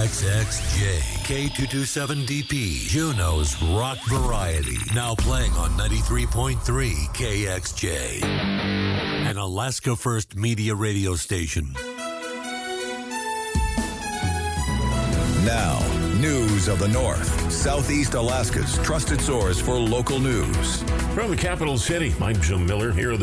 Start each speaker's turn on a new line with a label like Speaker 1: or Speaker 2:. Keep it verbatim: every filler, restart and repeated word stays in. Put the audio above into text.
Speaker 1: X X J, K two twenty-seven D P, Juneau's rock variety. Now playing on ninety-three point three K X J, an Alaska First Media radio station.
Speaker 2: Now, news of the North, Southeast Alaska's trusted source for local news.
Speaker 3: From the capital city, I'm Jim Miller. Here are the